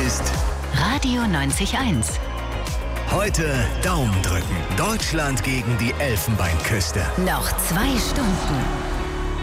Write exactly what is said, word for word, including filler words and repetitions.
ist Radio neunzig eins. heute Daumen drücken. Deutschland gegen die Elfenbeinküste. Noch zwei Stunden.